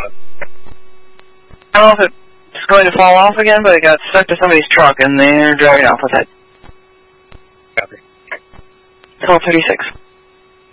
I don't know if it's going to fall off again, but it got stuck to somebody's truck, and they're driving off with it. Copy. 12:36.